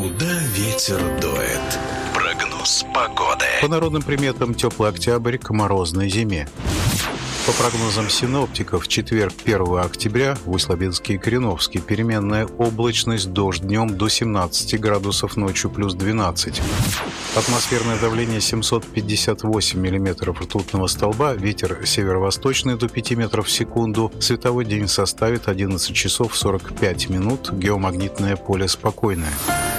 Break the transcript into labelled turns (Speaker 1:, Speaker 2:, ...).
Speaker 1: Куда ветер дует? Прогноз погоды.
Speaker 2: По народным приметам, теплый октябрь к морозной зиме. По прогнозам синоптиков, в четверг, 1 октября, в Усть-Лабинске и Кореновске переменная облачность, дождь днем до 17 градусов, ночью плюс 12. Атмосферное давление 758 миллиметров ртутного столба, ветер северо-восточный до 5 метров в секунду, световой день составит 11 часов 45 минут, геомагнитное поле спокойное.